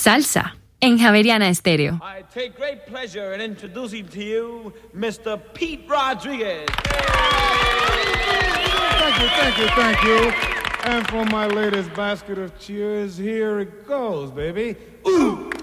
Salsa en Javeriana Estéreo. I take great pleasure in introducing to you Mr. Pete Rodriguez. Thank you. And for my latest basket of cheers, here it goes, baby. Ooh.